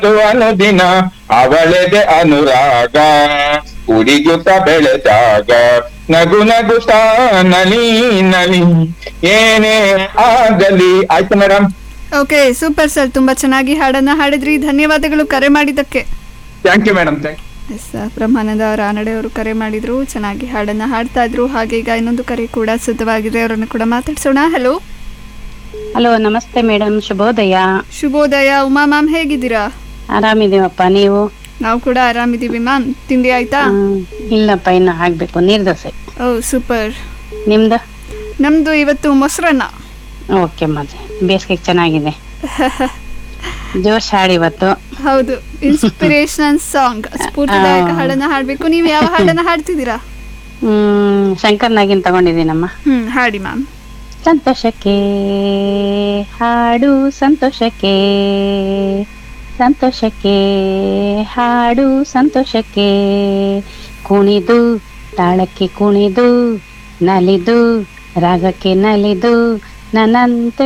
ಅನುದಿನ ಅವಳೆದೆ ಅನುರಾಗ ಉಡಿಗುತ್ತ ಬೆಳೆದಾಗ ನಗು ನಗುತ್ತಾ ನಲಿ ನಲಿ ಏನೇ ಆಗಲಿ. ಆಯ್ತು ಮೇಡಮ್. ಓಕೆ, ಸೂಪರ್ ಸರ್, ತುಂಬಾ ಚೆನ್ನಾಗಿ ಹಾಡನ್ನ ಹಾಡಿದ್ರಿ. ಧನ್ಯವಾದಗಳು ಕರೆ ಮಾಡಿದ್ದಕ್ಕೆ. Thank you madam. Thank you. S, ಬ್ರಹ್ಮಾನಂದ ರಾನಡೆ ಅವರು ಕರೆ ಮಾಡಿದ್ರು, ಚೆನ್ನಾಗಿ ಹಾಡನ್ನ ಹಾಡ್ತಾ ಇದ್ರು. ಹಾಗೆ ಈಗ ಇನ್ನೊಂದು ಕರೆ ಕೂಡ ಸಿದ್ಧವಾಗಿದೆ, ಅವರನ್ನು ಕೂಡ ಮಾತಾಡ್ಸೋಣ. ಹಲೋ. ಹಲೋ, ನಮಸ್ತೆ ಮೇಡಮ್, ಶುಭೋದಯ. ಶುಭೋದಯ. ಉಮಾ ಮ್ಯಾಮ್, ಹೇಗಿದ್ದೀರಾ? ಆರಾಮಿದೀವಪ್ಪ, ನೀವು? ನಾವು ಕೂಡ ಆರಾಮಿದೀವಿ ಮ್ಯಾಮ್. ತಿಂಡಿ ಆಯ್ತಾ? ಇಲ್ಲಪ್ಪ, ಇನ್ನು ಆಗ್ಬೇಕು, ನೀರ್ ದೋಸೆ. ಓ ಸೂಪರ್. ನಿಮ್ದು? ನಮ್ದು ಇವತ್ತು ಮೊಸರನ್ನ. ಓಕೆ, ಮತ್ತೆ ಬೇಸಿಗೆ ಚೆನ್ನಾಗಿದೆ. ಜೋಶ್ ಹಾಡಿ ಇವತ್ತು. ಹೌದು, ಇನ್ಸ್ಪಿರೇಷನಲ್ ಸಾಂಗ್, ಸ್ಫೂರ್ತಿದಾಯಕ ಹಾಡನ್ನ ಹಾಡ್ಬೇಕು. ನೀವು ಯಾವ ಹಾಡನ್ನ ಹಾಡ್ತಿದ್ದೀರಾ? ಶಂಕರ್ ನಾಗಿನ್ ತಗೊಂಡಿದ್ದೀನಮ್ಮ. ಹಾಡಿ ಮ್ಯಾಮ್. ಸಂತೋಷಕ್ಕೆ ಹಾಡು, ಸಂತೋಷಕ್ಕೆ ಸಂತೋಷಕ್ಕೆ ಹಾಡು, ಸಂತೋಷಕ್ಕೆ ಕುಣಿದು ತಾಳಕ್ಕೆ ಕುಣಿದು ನಲಿದು ರಾಗಕ್ಕೆ ನಲಿದು ನನ್ನಂತೆ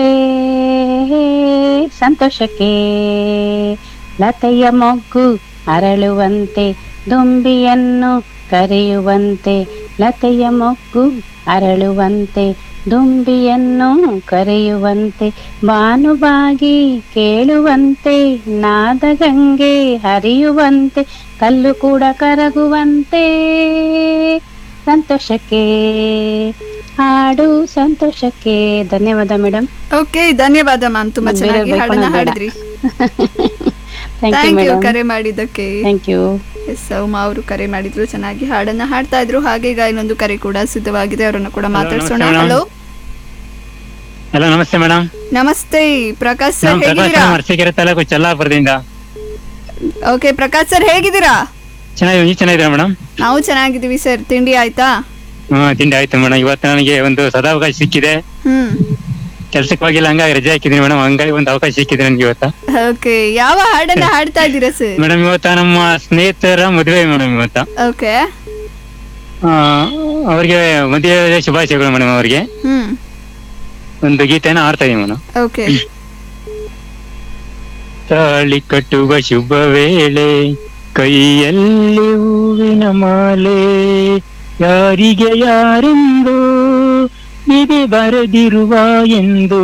ಸಂತೋಷಕ್ಕೆ ಲತೆಯ ಮೊಗ್ಗು ಅರಳುವಂತೆ ದುಂಬಿಯನ್ನು ಕರೆಯುವಂತೆ, ಲತೆಯ ಮೊಗ್ಗು ಅರಳುವಂತೆ ದುಂಬಿಯನ್ನು ಕರೆಯುವಂತೆ, ಭಾನುವಾಗಿ ಕೇಳುವಂತೆ ನಾದಗಂಗೆ ಹರಿಯುವಂತೆ, ಕಲ್ಲು ಕೂಡ ಕರಗುವಂತೆ ಸಂತೋಷಕ್ಕೆ ಹಾಡು, ಸಂತೋಷಕ್ಕೆ. ಧನ್ಯವಾದ ಮೇಡಮ್. ಓಕೆ, ಧನ್ಯವಾದ ಮ್ಯಾಮ್, ತುಂಬಾ ಚೆನ್ನಾಗಿ ಹಾಡನ್ನ ಹಾಡಿದ್ರಿ. ಥ್ಯಾಂಕ್ ಯು ಕರೆ ಮಾಡಿದ್ದಕ್ಕೆ. Thank you. ಎಸ್, ಉಮಾ ಅವರು ಕರೆ ಮಾಡಿದ್ರು, ಚೆನ್ನಾಗಿ ಹಾಡನ್ನ ಹಾಡ್ತಾ ಇದ್ರು. ಹಾಗೆ ಈಗ ಇನ್ನೊಂದು ಕರೆ ಕೂಡ ಸಿದ್ಧವಾಗಿದೆ, ಅವರನ್ನು ಕೂಡ ಮಾತಾಡ್ಸೋಣ. ಹಲೋ. ಹಲೋ, ನಮಸ್ತೆ ಮೇಡಮ್. ನಮಸ್ತೆ ಪ್ರಕಾಶ್ ಸರ್, ಹೇಗಿದ್ದೀರಾ? ಅರಸೀಕೆರೆ ತಾಲೂಕು ಚಲ್ಲಾಪುರದಿಂದ. ಓಕೆ ಪ್ರಕಾಶ್ ಸರ್, ಹೇಗಿದ್ದೀರಾ? ಚೆನ್ನಾಗಿದ್ದೀರಾ ಮೇಡಮ್? ನಾವು ಚೆನ್ನಾಗಿದ್ದೀವಿ ಸರ್. ತಿಂಡಿ ಆಯ್ತಾ? ತಿಂಡಿ ಆಯ್ತು ಮೇಡಮ್. ಇವತ್ತು ನನಗೆ ಒಂದು ಸದಾವಕಾಶ ಸಿಕ್ಕಿದೆ. ಕೆಲ್ಸಕ್ಕೆ ಹೋಗಿಲ್ಲ, ಹಂಗಾಗಿ ರಜೆ ಹಾಕಿದೀನಿ ಮೇಡಮ್. ಹಂಗಾಗಿ ಒಂದು ಅವಕಾಶ ಸಿಕ್ಕಿದೆ ನನಗೆ ಇವತ್ತು. ಓಕೆ, ಯಾವ ಹಾಡನ್ನ ಹಾಡ್ತಾ ಇದ್ದೀರಾ ಸರ್? ಮೇಡಮ್, ಇವತ್ತ ನಮ್ಮ ಸ್ನೇಹಿತರ ಮದುವೆ ಮೇಡಮ್. ಇವತ್ತ ಓಕೆ, ಅವ್ರಿಗೆ ಮದುವೆ ಶುಭಾಶಯಗಳು ಮೇಡಮ್. ಅವ್ರಿಗೆ ಒಂದು ಗೀತೆನ ಹಾಡ್ತಾ ಇದೀನಿ ಮೇಡಮ್. ಓಕೆ. ತಾಳಿ ಕಟ್ಟುವ ಶುಭ ವೇಳೆ, ಕೈಯಲ್ಲಿ ಹೂವಿನ ಮಾಲೆ, ಯಾರಿಗೆ ಯಾರೆಂದು ಇದೆ ಬರೆದಿರುವ ಎಂದು,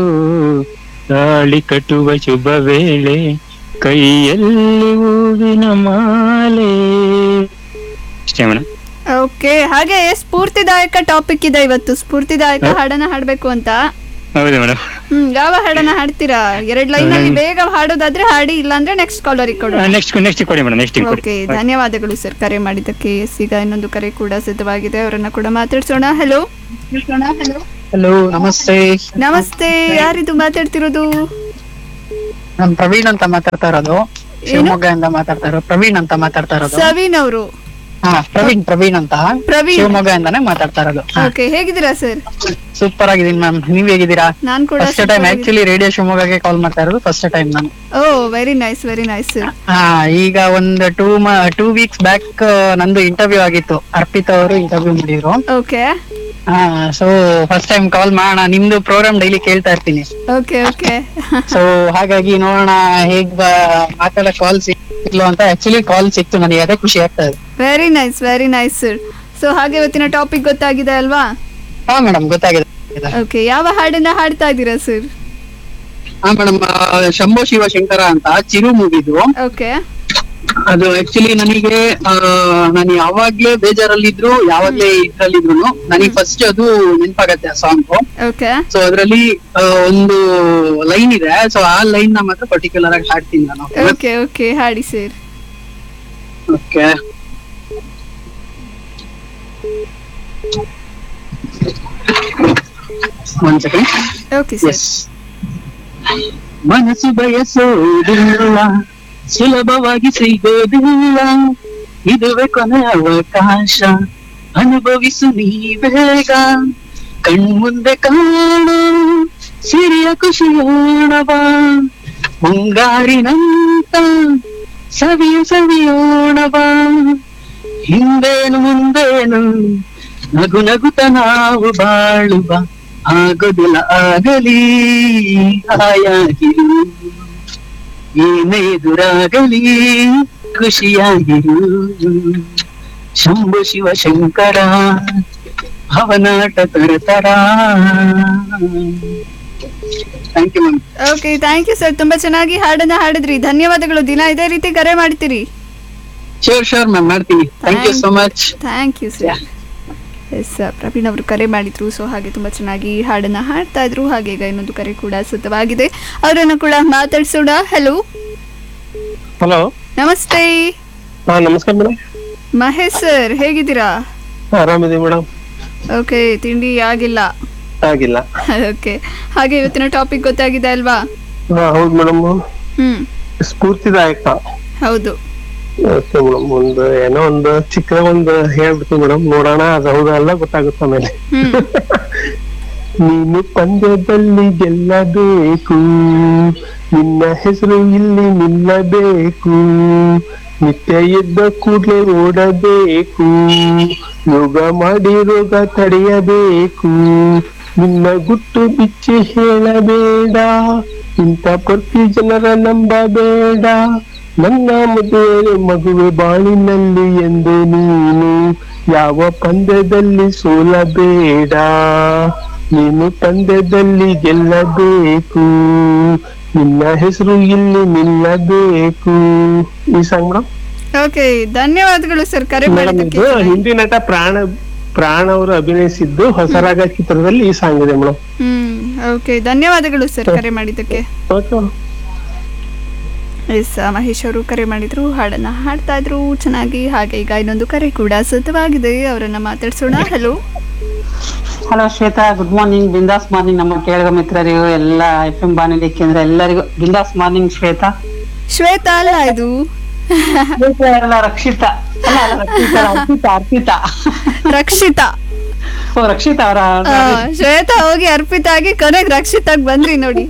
ತಾಳಿ ಕಟ್ಟುವ ಶುಭ ವೇಳೆ, ಕೈಯಲ್ಲಿ ಹೂವಿನ ಮಾಲೆ. ಅಷ್ಟೇ ಮೇಡಮ್. ಓಕೆ, ಹಾಗೆ ಸ್ಫೂರ್ತಿದಾಯಕ ಟಾಪಿಕ್ ಇದೆ ಇವತ್ತು. ಸ್ಫೂರ್ತಿದಾಯಕ ಹಾಡನ್ನ ಹಾಡ್ಬೇಕು ಅಂತ. ಹೌದು ಮೇಡಮ್. ಯಾವ ಹಾಡನ್ನ ಹಾಡ್ತೀರಾ? 2 ಲೈನ್ ಅಲ್ಲಿ ಬೇಗ ಹಾಡೋದಾದ್ರೆ ಹಾಡಿ, ಇಲ್ಲಾಂದ್ರೆ ನೆಕ್ಸ್ಟ್ ಕಾಲರ್ ಕೊಡಿ. ನೆಕ್ಸ್ಟ್ ಕೊಡಿ ಮೇಡಮ್. ಓಕೆ, ಧನ್ಯವಾದಗಳು ಸರ್ ಕರೆ ಮಾಡಿದ್ದಕ್ಕೆ. ಈಗ ಇನ್ನೊಂದು ಕರೆ ಕೂಡ ಸಿದ್ಧವಾಗಿದೆ, ಅವರನ್ನ ಕೂಡ ಮಾತಾಡ್ಸೋಣ. ಹಲೋ. ಹಲೋ, ನಮಸ್ತೆ. ನಮಸ್ತೆ, ಯಾರಿದು ಮಾತಾಡ್ತಿರೋದು? ನಾನು ಪ್ರವೀಣ್ ಅಂತ ಮಾತಾಡ್ತಾ ಇರೋದು, ಶಿವಮೊಗ್ಗದಿಂದ ಮಾತಾಡ್ತಾ ಇರೋದು. ಪ್ರವೀಣ್ ಅಂತ ಮಾತಾಡ್ತಾ ಇರೋದು. ಸವೀನ್ ಅವರು? ಪ್ರವೀಣ್ ಅಂತ ಶಿವಮೊಗ್ಗದಿಂದಾನೇ ಮಾತಾಡ್ತಾ ಇರೋದು. ಓಕೆ, ಹೇಗಿದ್ದೀರಾ ಸರ್? ಸೂಪರ್ ಆಗಿದ್ದೀನಿ ಮ್ಯಾಮ್, ನೀವ್ ಹೇಗಿದ್ದೀರಾ? ನಾನ್ ಕೂಡ ಫಸ್ಟ್ ಟೈಮ್ ಆಕ್ಚುಲಿ ರೇಡಿಯೋ ಶಿವಮೊಗ್ಗಕ್ಕೆ ಕಾಲ್ ಮಾಡ್ತಾ ಇರೋದು, ಫಸ್ಟ್ ಟೈಮ್ ನಾನು. ಓ, very nice, very nice sir. ಈಗ ಒಂದು 2 ವೀಕ್ಸ್ ಬ್ಯಾಕ್ ನಂದು ಇಂಟರ್ವ್ಯೂ ಆಗಿತ್ತು. ಅರ್ಪಿತಾ ಅವರು ಇಂಟರ್ವ್ಯೂ ಮಾಡಿದ್ರು. Okay. So first time call ಮಾಡೋಣ, ನಿಮ್ದು ಪ್ರೋಗ್ರಾಮ್ ಡೈಲಿ ಕೇಳ್ತಾ ಇರ್ತೀನಿ. Okay okay. ಸೊ ಹಾಗಾಗಿ ನೋಡೋಣ ಹೇಗ್ ಮಾತಾಡೋ ಕಾಲ್ ಸಿಕ್ಲು ಅಂತ. ಆಕ್ಚುಲಿ ಕಾಲ್ ಸಿಕ್ತು ನನಗೆ, ಅದೇ ಖುಷಿ ಆಗ್ತಾ ಇದೆ. Very nice, very nice sir. So ಹಾಗೆ ಇವತ್ತಿನ ಟಾಪಿಕ್ ಗೊತ್ತಾಗಿದೆ ಅಲ್ವಾ? ಹಾ ಮೇಡಮ್, ಗೊತ್ತಾಗಿದೆ. ಓಕೆ, ಯಾವ ಹಾಡನ್ನ ಹಾಡ್ತಾ ಇದ್ದೀರಾ ಸರ್? ಹಾ ಮೇಡಮ್, ಶಂಭೋ ಶಿವ ಶಂಕರ ಅಂತ ಚಿರು ಮೂವಿದು. ಓಕೆ. ಅದು ಆಕ್ಚುಲಿ ನನಗೆ ನಾನು ಯಾವಾಗ್ಲೇ ಬೇಜಾರಲ್ಲಿದ್ರು, ಯಾವಾಗ್ಲೇ ಇದ್ರಲ್ಲಿದ್ರು ನನಗೆ ಫಸ್ಟ್ ಅದು ನೆನಪಾಗತ್ತೆ ಆ ಸಾಂಗ್. ಓಕೆ. ಸೊ ಅದ್ರಲ್ಲಿ ಒಂದು ಲೈನ್ ಇದೆ, ಸೊ ಆ ಲೈನ್ ನ ಮಾತ್ರ ಪರ್ಟಿಕ್ಯುಲರ್ ಆಗಿ ಹಾಡ್ತೀನಿ ನಾನು. ಓಕೆ ಓಕೆ, ಹಾಡಿ ಸರ್. ಓಕೆ. ಒಂದ್ ಸೆಕೆಂಡ್. Okay sir. ಮನಸ್ಸು ಬಯಸೋದಿಲ್ಲ, ಸುಲಭವಾಗಿ ಸಿಗೋದಿಲ್ಲ, ಇದುವೇ ಕೊನೆ ಅವಕಾಶ, ಅನುಭವಿಸು ನೀ ಬೇಗ, ಕಣ್ಮುಂದೆ ಕಾಣು ಸಿರಿಯ ಖುಷಿಯೋಣವ, ಮುಂಗಾರಿನಂತ ಸವಿಯೋಣವ, ಹಿಂದೇನು ಮುಂದೇನು ನಗು ನಗುತ್ತ ನಾವು ಬಾಳುವ, ಆಗೋದಿಲ್ಲ ಆಗಲಿ ಹಾಯಾಗಿರು, ಏನೇ ಎದುರಾಗಲಿ ಖುಷಿಯಾಗಿರು, Shambhu Shiva Shankara ಭವನಾಟ ತರತರ. Thank you ma'am. Okay, thank you sir. ತುಂಬಾ ಚೆನ್ನಾಗಿ ಹಾಡನ್ನ ಹಾಡಿದ್ರಿ. ಧನ್ಯವಾದಗಳು. ದಿನ ಇದೇ ರೀತಿ ಕರೆ ಮಾಡ್ತೀರಿ. ಶೋರ್ ಮ್ಯಾಮ್, ಮಾಡ್ತೀನಿ. Thank you so much. Thank you sir. S, Praveen ಅವರು ಕರೆ ಮಾಡಿದ್ರು. ಸೊ ಹಾಗೆ ತುಂಬ ಚೆನ್ನಾಗಿ ಹಾಡನ್ನು ಹಾಡ್ತಾ ಇದ್ರು. ಹಾಗೆ ಈಗ ಇನ್ನೊಂದು ಕರೆ ಕೂಡ ಸಿದ್ಧವಾಗಿದೆ, ಅವರನ್ನು ಕೂಡ ಮಾತಾಡ್ಸೋಣ. ಹಲೋ ಹಲೋ, ನಮಸ್ತೆ. ನಮಸ್ಕಾರ ಮೇಡಮ್. ಮಹೇಶ್ ಸರ್, ಹೇಗಿದ್ದೀರಾ? ಆರಾಮಿದೆ ಮೇಡಮ್. ಓಕೆ, ತಿಂಡಿ ಆಗಿಲ್ಲ? ಆಗಿಲ್ಲ. ಓಕೆ, ಹಾಗೆ ಇವತ್ತಿನ ಟಾಪಿಕ್ ಗೊತ್ತಾಗಿದೆ ಅಲ್ವಾ? ಹೌದು ಮೇಡಮ್. ಹ್ಮ್, ಸ್ಫೂರ್ತಿದಾಯಕ. ಹೌದು. ಓಕೆ ಮೇಡಮ್, ಏನೋ ಒಂದು ಚಿಕ್ಕ ಹೇಳ್ಬಿಡ್ತೀನಿ ಮೇಡಮ್, ನೋಡೋಣ ಅದು ಹೌದಲ್ಲ ಗೊತ್ತಾಗುತ್ತೆ ಆಮೇಲೆ. ನೀನು ಪಂದ್ಯದಲ್ಲಿ ಗೆಲ್ಲಬೇಕು, ನಿನ್ನ ಹೆಸರು ಇಲ್ಲಿ ನಿಲ್ಲಬೇಕು, ನಿತ್ಯ ಎದ್ದ ಕೂಡ್ಲೆ ಓಡಬೇಕು, ಯೋಗ ಮಾಡಿ ರೋಗ ತಡೆಯಬೇಕು, ನಿನ್ನ ಗುಟ್ಟು ಬಿಚ್ಚಿ ಹೇಳಬೇಡ, ಇಂಥ ಪ್ರತಿ ಜನರ ನಂಬಬೇಡ, ನನ್ನ ಮಗುವೆ ಬಾಳಿನಲ್ಲಿ ಎಂದು ನೀನು ಯಾವ ಪಂದ್ಯದಲ್ಲಿ ಸೋಲಬೇಡ, ನೀನು ಪಂದ್ಯದಲ್ಲಿ ಗೆಲ್ಲಬೇಕು, ನಿನ್ನ ಹೆಸರು ಇಲ್ಲಿ ನಿಲ್ಲಬೇಕು. ಈ ಸಾಂಗ್ ಮೇಡಮ್. ಓಕೆ, ಧನ್ಯವಾದಗಳು ಸರ್ ಕರೆ ಮಾಡಿದ್ದಕ್ಕೆ. ಹಿಂದಿ ನಟ ಪ್ರಾಣ ಅವರು ಅಭಿನಯಿಸಿದ್ದು ಹೊಸರಾಗ ಚಿತ್ರದಲ್ಲಿ ಈ ಸಾಂಗ್ ಇದೆ ಮೇಡಮ್. ಓಕೆ, ಧನ್ಯವಾದಗಳು ಸರ್ ಕರೆ ಮಾಡಿದ್ದಕ್ಕೆ. ಎಸ್, ಮಹೇಶ್ ಅವರು ಕರೆ ಮಾಡಿದ್ರು, ಹಾಡನ್ನ ಹಾಡ್ತಾ ಇದ್ರು ಚೆನ್ನಾಗಿ. ಹಾಗೆ ಈಗ ಇನ್ನೊಂದು ಕರೆ ಕೂಡ ಸಿದ್ಧವಾಗಿದೆ, ಅವರನ್ನ ಮಾತಾಡ್ಸೋಣ. Hello hello Shweta, good morning. ಬಿಂದಾಸ್ ಮಾರ್ನಿಂಗ್ ನಮ್ಮ ಕೇಳುಗ ಮಿತ್ರರಿಗೂ, ಎಲ್ಲ FM ಬಾನುಲಿ ಕೇಂದ್ರ ಎಲ್ಲರಿಗೂ ಬಿಂದಾಸ್ ಮಾರ್ನಿಂಗ್. ಶ್ವೇತಾ ಅಲ್ಲ ಇದು? ಅಲ್ಲ, ರಕ್ಷಿತಾ. ಅರ್ಪಿತಾ. ರಕ್ಷಿತಾ. ಓ, ರಕ್ಷಿತಾ ಅವರ. ಶ್ವೇತಾ ಹೋಗಿ ಅರ್ಪಿತಾ ಆಗಿ ಕೊನೆಗೆ ರಕ್ಷಿತಾಗ್ ಬಂದ್ರಿ ನೋಡಿ.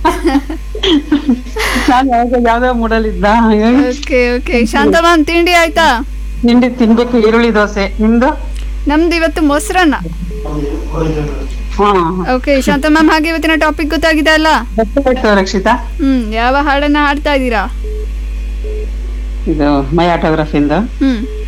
ನಾನು ಯಾವ್ದೋ ಮೂಡಲ್ ಇದ್ದ. ಓಕೆ ಓಕೆ, ಶಾಂತ ಮ್ಯಾಮ್ ತಿಂಡಿ ಆಯ್ತಾ? ತಿಂಡಿ ತಿನ್ಬೇಕು, ಈರುಳ್ಳಿ ದೋಸೆ. ನಿಮ್ದು? ನಮ್ದು ಇವತ್ತು ಮೊಸರನ್ನ. ಓಕೆ ಶಾಂತ ಮ್ಯಾಮ್, ಹಾಗೆ ಇವತ್ತಿನ ಟಾಪಿಕ್ ಗೊತ್ತಾಗಿದೆ ಅಲ್ಲ? ರಕ್ಷಿತಾ, ಯಾವ ಹಾಡನ್ನ ಹಾಡ್ತಾ ಇದ್ದೀರಾ? ಇದು ಮೈ ಆಟೋಗ್ರಫಿಂದ.